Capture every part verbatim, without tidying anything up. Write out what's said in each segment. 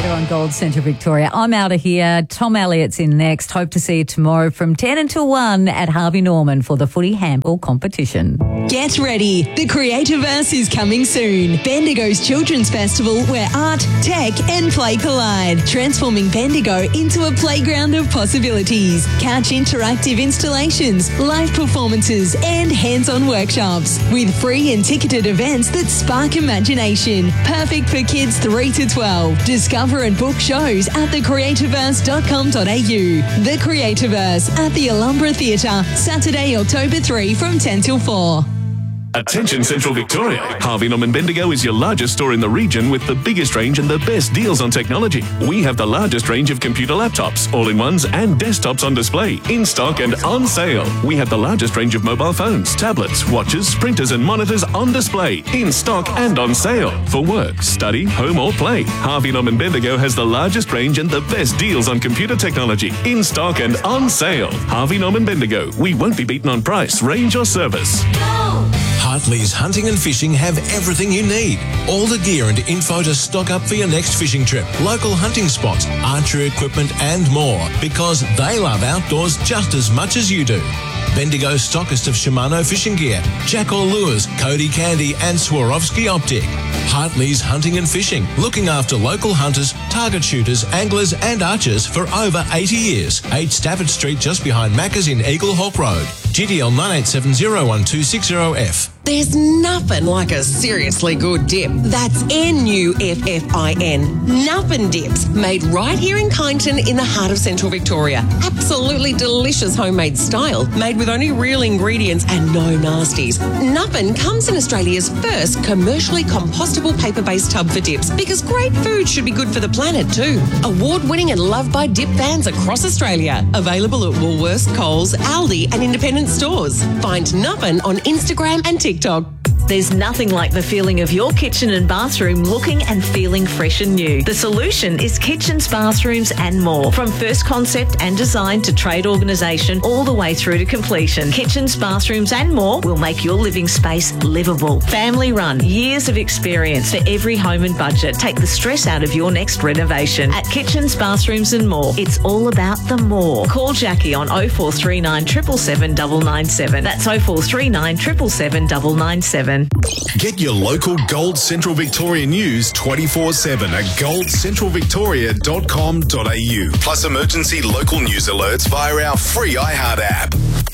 Here on Gold Central Victoria. I'm out of here. Tom Elliott's in next. Hope to see you tomorrow from ten until one at Harvey Norman for the footy handball competition. Get ready. The Creativerse is coming soon. Bendigo's Children's Festival where art, tech and play collide. Transforming Bendigo into a playground of possibilities. Couch interactive installations, live performances and hands-on workshops. With free and ticketed events that spark imagination. Perfect for kids three to twelve. Discover and book shows at the creativerse dot com dot a u. The Creativerse at the Alumbra Theatre, Saturday, October third from ten till four. Attention Central Victoria. Harvey Norman Bendigo is your largest store in the region with the biggest range and the best deals on technology. We have the largest range of computer laptops, all-in-ones and desktops on display, in stock and on sale. We have the largest range of mobile phones, tablets, watches, printers and monitors on display, in stock and on sale. For work, study, home or play, Harvey Norman Bendigo has the largest range and the best deals on computer technology, in stock and on sale. Harvey Norman Bendigo. We won't be beaten on price, range or service. Hartley's Hunting and Fishing have everything you need. All the gear and info to stock up for your next fishing trip. Local hunting spots, archery equipment and more. Because they love outdoors just as much as you do. Bendigo stockist of Shimano fishing gear, Jackal Lures, Cody Candy and Swarovski Optic. Hartley's Hunting and Fishing, looking after local hunters, target shooters, anglers and archers for over eighty years. eight Stafford Street just behind Macca's in Eagle Hawk Road. G D L nine eight seven zero one two six zero F. There's nothing like a seriously good dip. That's N U F F I N. Nuffin Dips. Made right here in Kyneton in the heart of Central Victoria. Absolutely delicious homemade style. Made with only real ingredients and no nasties. Nuffin comes in Australia's first commercially compostable paper-based tub for dips because great food should be good for the planet too. Award-winning and loved by dip fans across Australia. Available at Woolworths, Coles, Aldi and independent stores. Find Nuffin on Instagram and TikTok. There's nothing like the feeling of your kitchen and bathroom looking and feeling fresh and new. The solution is kitchens, bathrooms and more. From first concept and design to trade organisation all the way through to completion. Kitchens, bathrooms and more will make your living space livable. Family run, years of experience for every home and budget. Take the stress out of your next renovation. At Kitchens, Bathrooms and More, it's all about the more. Call Jackie on oh four three nine, seven seven seven, nine nine seven. That's oh four three nine, seven seven seven, nine nine seven. Get your local Gold Central Victoria news twenty-four seven at gold central victoria dot com dot a u. Plus emergency local news alerts via our free iHeart app.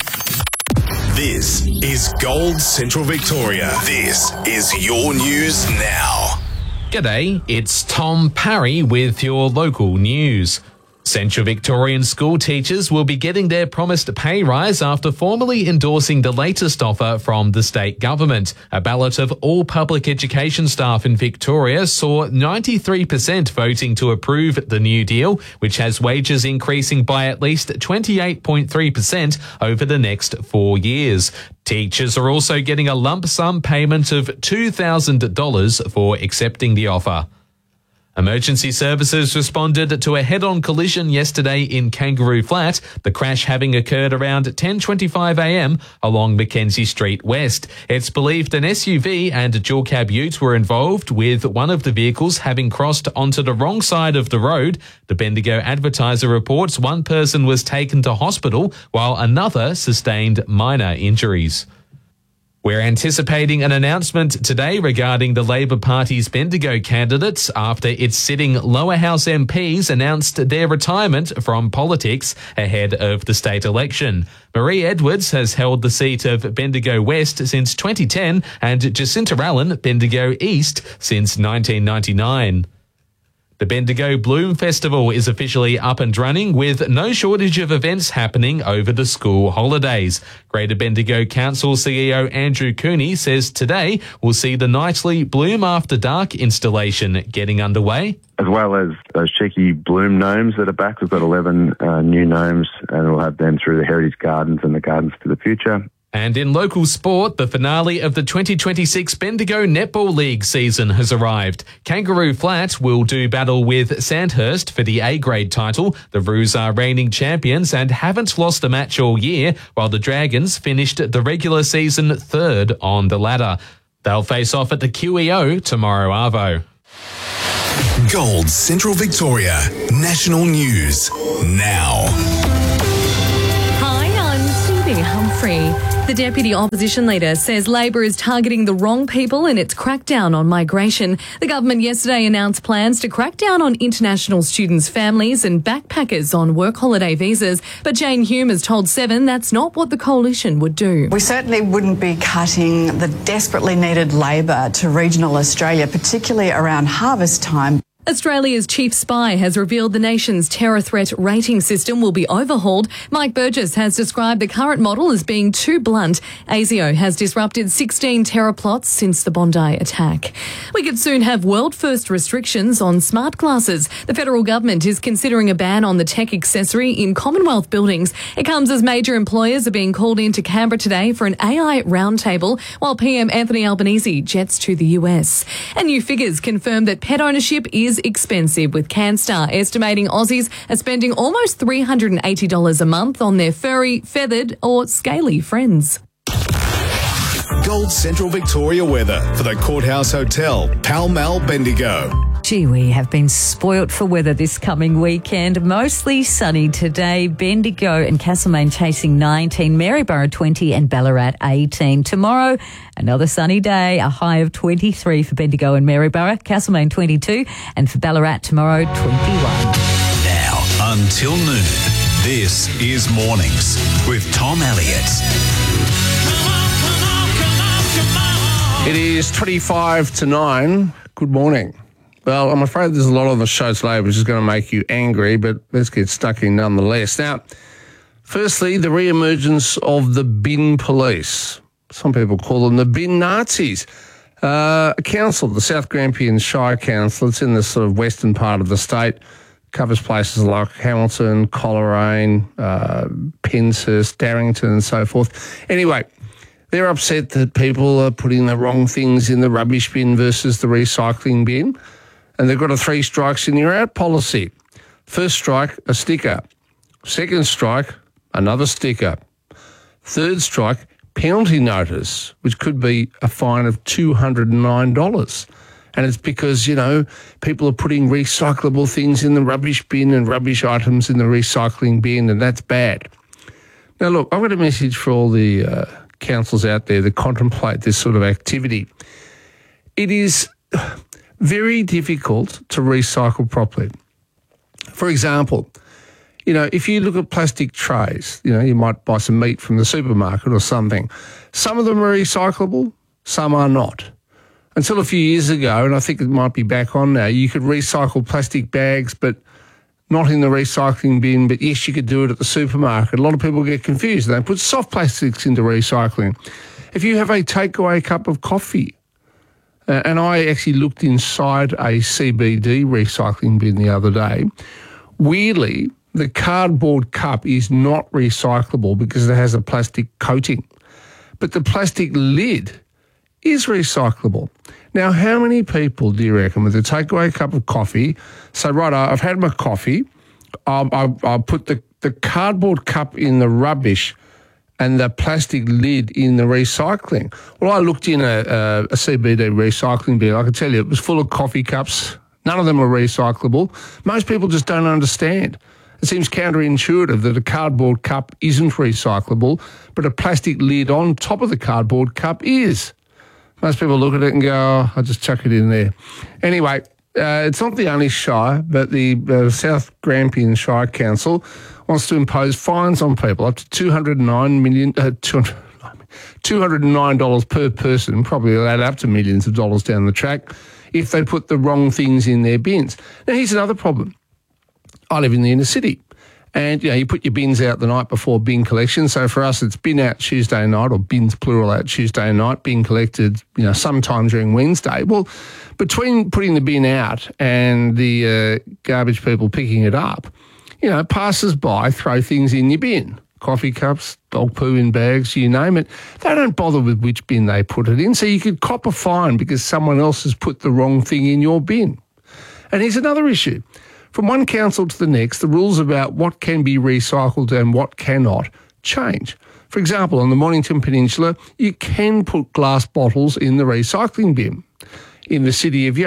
This is Gold Central Victoria. This is your news now. G'day, it's Tom Parry with your local news. Central Victorian school teachers will be getting their promised pay rise after formally endorsing the latest offer from the state government. A ballot of all public education staff in Victoria saw ninety-three percent voting to approve the new deal, which has wages increasing by at least twenty-eight point three percent over the next four years. Teachers are also getting a lump sum payment of two thousand dollars for accepting the offer. Emergency services responded to a head-on collision yesterday in Kangaroo Flat, the crash having occurred around ten twenty-five a m along Mackenzie Street West. It's believed an S U V and a dual-cab ute were involved, with one of the vehicles having crossed onto the wrong side of the road. The Bendigo Advertiser reports one person was taken to hospital while another sustained minor injuries. We're anticipating an announcement today regarding the Labor Party's Bendigo candidates after its sitting lower house M Ps announced their retirement from politics ahead of the state election. Marie Edwards has held the seat of Bendigo West since twenty ten and Jacinta Allen Bendigo East since nineteen ninety-nine. The Bendigo Bloom Festival is officially up and running with no shortage of events happening over the school holidays. Greater Bendigo Council C E O Andrew Cooney says today we'll see the nightly Bloom After Dark installation getting underway. As well as those cheeky bloom gnomes that are back. We've got eleven uh, new gnomes and we'll have them through the Heritage Gardens and the Gardens to the Future. And in local sport, the finale of the twenty twenty-six Bendigo Netball League season has arrived. Kangaroo Flat will do battle with Sandhurst for the A-grade title. The Roos are reigning champions and haven't lost a match all year, while the Dragons finished the regular season third on the ladder. They'll face off at the Q E O tomorrow arvo. Gold Central Victoria. National News now. Hi, I'm Cindy Humphrey. The Deputy Opposition Leader says Labor is targeting the wrong people in its crackdown on migration. The government yesterday announced plans to crack down on international students' families and backpackers on work holiday visas. But Jane Hume has told Seven that's not what the coalition would do. We certainly wouldn't be cutting the desperately needed labour to regional Australia, particularly around harvest time. Australia's chief spy has revealed the nation's terror threat rating system will be overhauled. Mike Burgess has described the current model as being too blunt. ASIO has disrupted sixteen terror plots since the Bondi attack. We could soon have world-first restrictions on smart glasses. The federal government is considering a ban on the tech accessory in Commonwealth buildings. It comes as major employers are being called into Canberra today for an A I roundtable, while P M Anthony Albanese jets to the U S. And new figures confirm that pet ownership is expensive, with CanStar estimating Aussies are spending almost three hundred eighty dollars a month on their furry, feathered or scaly friends. Gold Central Victoria weather for the Courthouse Hotel, Pall Mall, Bendigo. Gee, we have been spoilt for weather this coming weekend. Mostly sunny today. Bendigo and Castlemaine chasing nineteen, Maryborough twenty and Ballarat eighteen. Tomorrow, another sunny day, a high of twenty-three for Bendigo and Maryborough, Castlemaine twenty-two, and for Ballarat tomorrow, twenty-one. Now until noon, this is Mornings with Tom Elliott. It is twenty-five to nine. Good morning. Well, I'm afraid there's a lot on the show today which is going to make you angry, but let's get stuck in nonetheless. Now, firstly, the re-emergence of the bin police. Some people call them the bin Nazis. Uh, a council, the South Grampian Shire Council, it's in the sort of western part of the state, covers places like Hamilton, Coleraine, uh, Penshurst, Darrington and so forth. Anyway, they're upset that people are putting the wrong things in the rubbish bin versus the recycling bin. And they've got a three strikes and you're out policy. First strike, a sticker. Second strike, another sticker. Third strike, penalty notice, which could be a fine of two hundred nine dollars. And it's because, you know, people are putting recyclable things in the rubbish bin and rubbish items in the recycling bin, and that's bad. Now, look, I've got a message for all the uh, councils out there that contemplate this sort of activity. It is very difficult to recycle properly. For example, you know, if you look at plastic trays, you know, you might buy some meat from the supermarket or something. Some of them are recyclable, some are not. Until a few years ago, and I think it might be back on now, you could recycle plastic bags, but not in the recycling bin, but yes, you could do it at the supermarket. A lot of people get confused. They put soft plastics into recycling. If you have a takeaway cup of coffee, Uh, and I actually looked inside a C B D recycling bin the other day. Weirdly, the cardboard cup is not recyclable because it has a plastic coating. But the plastic lid is recyclable. Now, how many people do you reckon with a takeaway cup of coffee say, right, I've had my coffee, I'll, I'll, I'll put the, the cardboard cup in the rubbish and the plastic lid in the recycling? Well, I looked in a, a, a C B D recycling bin. I can tell you it was full of coffee cups. None of them are recyclable. Most people just don't understand. It seems counterintuitive that a cardboard cup isn't recyclable, but a plastic lid on top of the cardboard cup is. Most people look at it and go, oh, I'll just chuck it in there. Anyway, uh, it's not the only shire, but the uh, South Grampian Shire Council wants to impose fines on people up to two hundred nine million dollars, uh, two hundred nine dollars per person, probably will add up to millions of dollars down the track, if they put the wrong things in their bins. Now, here's another problem. I live in the inner city, and you know, you put your bins out the night before bin collection. So for us, it's bin out Tuesday night, or bins plural out Tuesday night, bin collected, you know, sometime during Wednesday. Well, between putting the bin out and the uh, garbage people picking it up, you know, passers-by throw things in your bin. Coffee cups, dog poo in bags, you name it. They don't bother with which bin they put it in, so you could cop a fine because someone else has put the wrong thing in your bin. And here's another issue. From one council to the next, the rules about what can be recycled and what cannot change. For example, on the Mornington Peninsula, you can put glass bottles in the recycling bin. In the city of Yarra,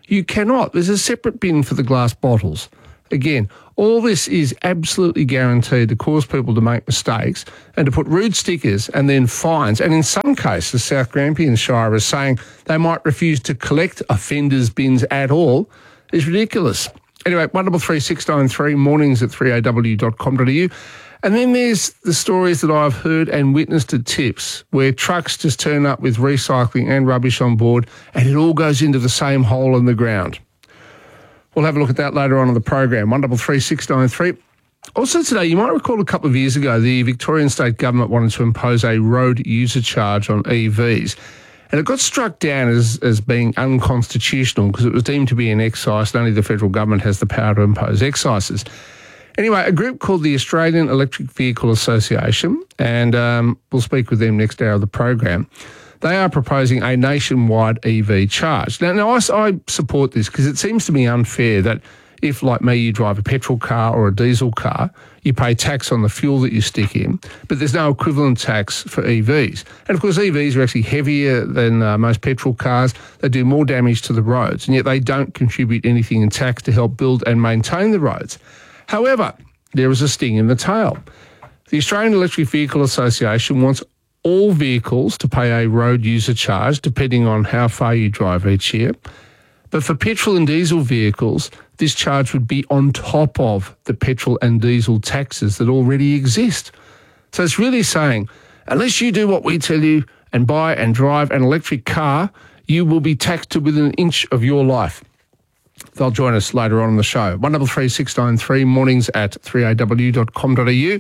You cannot. There's a separate bin for the glass bottles. Again, all this is absolutely guaranteed to cause people to make mistakes and to put rude stickers and then fines. And in some cases, South Grampian Shire is saying they might refuse to collect offenders' bins at all. Is ridiculous. Anyway, one double three six nine three, mornings at three a w dot com dot a u. And then there's the stories that I've heard and witnessed at tips where trucks just turn up with recycling and rubbish on board and it all goes into the same hole in the ground. We'll have a look at that later on in the program, one double three six nine three. Also today, you might recall a couple of years ago, the Victorian State Government wanted to impose a road user charge on E Vs. And it got struck down as, as being unconstitutional because it was deemed to be an excise and only the federal government has the power to impose excises. Anyway, a group called the Australian Electric Vehicle Association, and um, we'll speak with them next hour of the program, they are proposing a nationwide E V charge. Now, now I, I support this because it seems to me unfair that if, like me, you drive a petrol car or a diesel car, you pay tax on the fuel that you stick in, but there's no equivalent tax for E Vs. And, of course, E Vs are actually heavier than uh, most petrol cars. They do more damage to the roads, and yet they don't contribute anything in tax to help build and maintain the roads. However, there is a sting in the tail. The Australian Electric Vehicle Association wants all vehicles to pay a road user charge depending on how far you drive each year. But for petrol and diesel vehicles, this charge would be on top of the petrol and diesel taxes that already exist. So it's really saying, unless you do what we tell you and buy and drive an electric car, you will be taxed to within an inch of your life. They'll join us later on in the show. one double three six nine three, mornings at three a w dot com dot a u.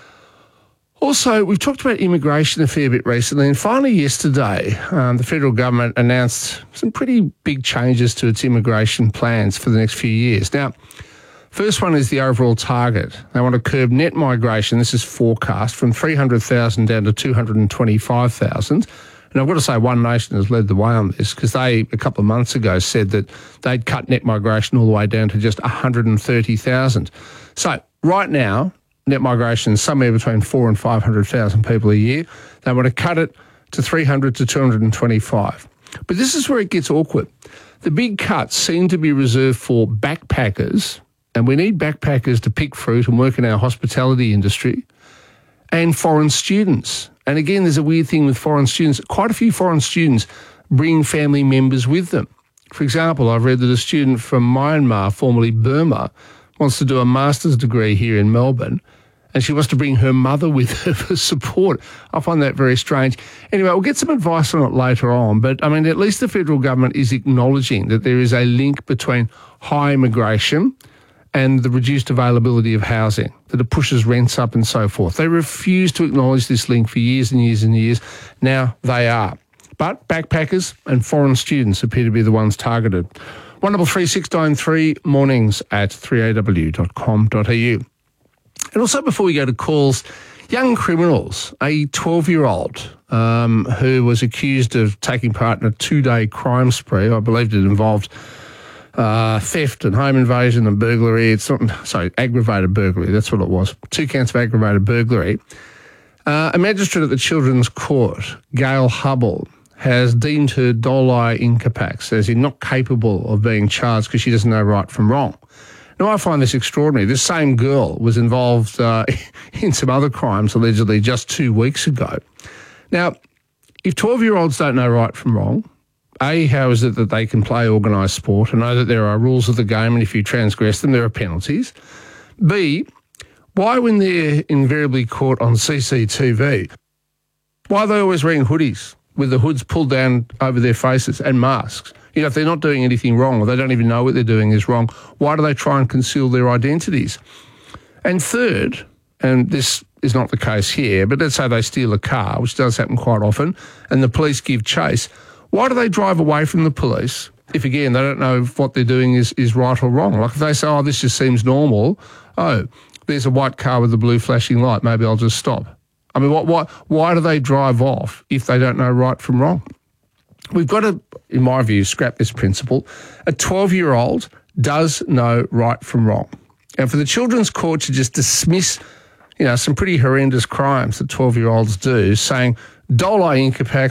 Also, we've talked about immigration a fair bit recently, and finally yesterday, um, the federal government announced some pretty big changes to its immigration plans for the next few years. Now, first one is the overall target. They want to curb net migration, this is forecast, from three hundred thousand down to two hundred twenty-five thousand. And I've got to say One Nation has led the way on this because they, a couple of months ago, said that they'd cut net migration all the way down to just one hundred thirty thousand. So right now, net migration is somewhere between four and five hundred thousand people a year. They want to cut it to three hundred to two hundred twenty-five. But this is where it gets awkward. The big cuts seem to be reserved for backpackers, and we need backpackers to pick fruit and work in our hospitality industry, and foreign students. And again, there's a weird thing with foreign students. Quite a few foreign students bring family members with them. For example, I've read that a student from Myanmar, formerly Burma, wants to do a master's degree here in Melbourne, and she wants to bring her mother with her for support. I find that very strange. Anyway, we'll get some advice on it later on, but I mean, at least the federal government is acknowledging that there is a link between high immigration and the reduced availability of housing, that it pushes rents up and so forth. They refused to acknowledge this link for years and years and years. Now they are. But backpackers and foreign students appear to be the ones targeted. one double three six nine three, mornings at three a w dot com dot a u. And also, before we go to calls, young criminals, a twelve-year-old um, who was accused of taking part in a two-day crime spree. I believe it involved uh, theft and home invasion and burglary. It's not, sorry, aggravated burglary. That's what it was. Two counts of aggravated burglary. Uh, a magistrate at the Children's Court, Gail Hubble, has deemed her doli incapax, as in not capable of being charged because she doesn't know right from wrong. Now, I find this extraordinary. This same girl was involved uh, in some other crimes, allegedly, just two weeks ago. Now, if twelve-year-olds don't know right from wrong, A, how is it that they can play organised sport and know that there are rules of the game and if you transgress them, there are penalties? B, why, when they're invariably caught on C C T V, why are they always wearing hoodies with the hoods pulled down over their faces and masks? You know, if they're not doing anything wrong or they don't even know what they're doing is wrong, why do they try and conceal their identities? And third, and this is not the case here, but let's say they steal a car, which does happen quite often, and the police give chase, why do they drive away from the police if, again, they don't know if what they're doing is, is right or wrong? Like if they say, oh, this just seems normal, oh, there's a white car with a blue flashing light, maybe I'll just stop. I mean, what, what, why do they drive off if they don't know right from wrong? We've got to, in my view, scrap this principle. A twelve-year-old does know right from wrong. And for the Children's Court to just dismiss, you know, some pretty horrendous crimes that twelve-year-olds do, saying, doli incapax,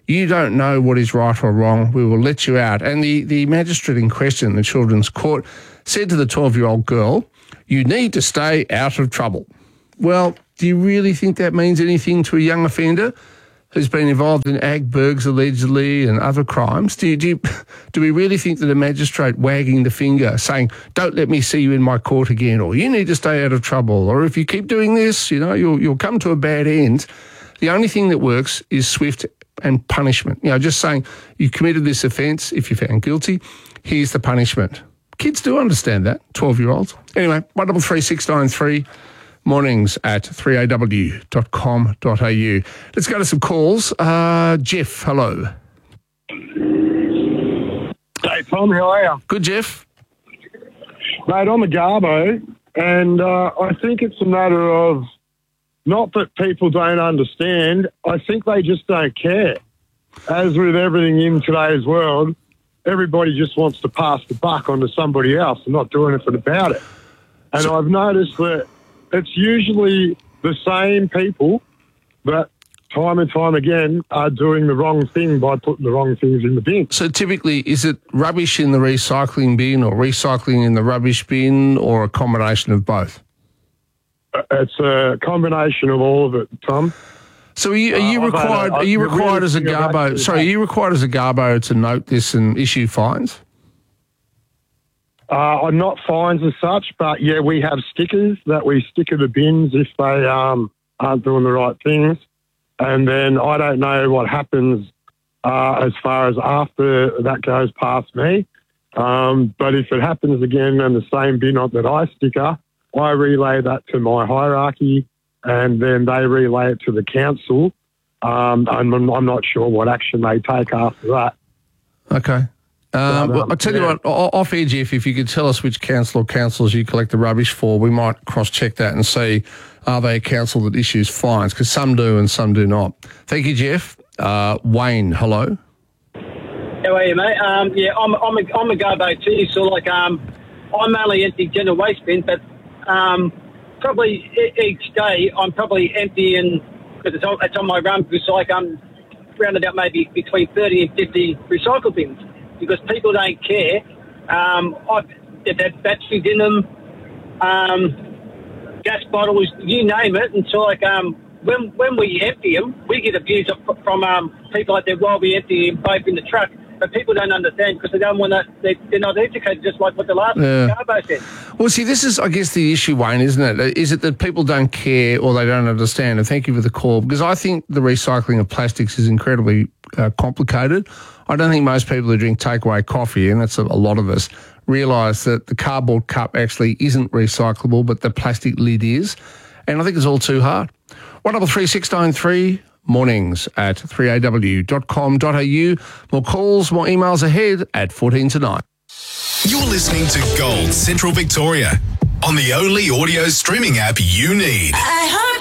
You don't know what is right or wrong. We will let you out. And the, the magistrate in question, the Children's Court, said to the twelve-year-old girl, you need to stay out of trouble. Well, do you really think that means anything to a young offender who's been involved in ag burgs allegedly and other crimes? Do, you, do, you, do we really think that a magistrate wagging the finger saying, don't let me see you in my court again, or you need to stay out of trouble, or if you keep doing this, you know, you'll, you'll come to a bad end. The only thing that works is swift and punishment. You know, just saying you committed this offence, if you're found guilty, here's the punishment. Kids do understand that, twelve-year-olds. Anyway, one double three six nine three, mornings at three a w dot com dot a u. Let's go to some calls. Uh, Jeff, hello. Hey, Tom, how are you? Good, Jeff. Mate, I'm a Garbo, and uh, I think it's a matter of not that people don't understand, I think they just don't care. As with everything in today's world, everybody just wants to pass the buck onto somebody else and not do anything about it. And so, I've noticed that it's usually the same people that time and time again are doing the wrong thing by putting the wrong things in the bin. So typically, is it rubbish in the recycling bin or recycling in the rubbish bin, or a combination of both? It's a combination of all of it, Tom. So are you, are you uh, required? A, are you required really as a Garbo? Sorry, are you required as a Garbo to note this and issue fines? Uh, I'm not fines as such, but yeah, we have stickers that we stick in the bins if they um, aren't doing the right things. And then I don't know what happens uh, as far as after that goes past me. Um, but if it happens again in the same bin that I sticker, I relay that to my hierarchy, and then they relay it to the council. Um, and I'm, I'm not sure what action they take after that. Okay. Um, well, I'll tell yeah. you what, off air, Jeff, if you could tell us which council or councils you collect the rubbish for, we might cross-check that and see, are they a council that issues fines? Because some do and some do not. Thank you, Jeff. Uh, Wayne, hello. How are you, mate? Um, yeah, I'm, I'm a, I'm a Garbo too. So, like, um, I mainly empty general waste bins, but um, probably e- each day I'm probably emptying, because it's on, it's on my run, because like I'm rounded up maybe between thirty and fifty recycle bins, because people don't care. Um, I've, they've had batteries in them, um, gas bottles, you name it. And so, like, um, when when we empty them, we get abuse from um, people out there while we empty them both in the truck. But people don't understand because they don't want to, they, they're not educated, just like what the last Yeah. Garbo said. Well, see, this is, I guess, the issue, Wayne, isn't it? Is it that people don't care or they don't understand? And thank you for the call, because I think the recycling of plastics is incredibly uh, complicated. I don't think most people who drink takeaway coffee, and that's a, a lot of us, realise that the cardboard cup actually isn't recyclable, but the plastic lid is. And I think it's all too hard. one double three six nine three, mornings at three a w dot com dot a u. More calls, more emails ahead at fourteen to nine. You're listening to Gold Central Victoria on the only audio streaming app you need.